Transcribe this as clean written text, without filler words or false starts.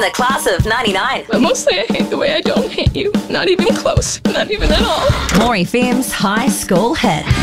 the class of 99. But mostly I hate the way I don't hate you. Not even close. Not even at all. More FM's High School Hit.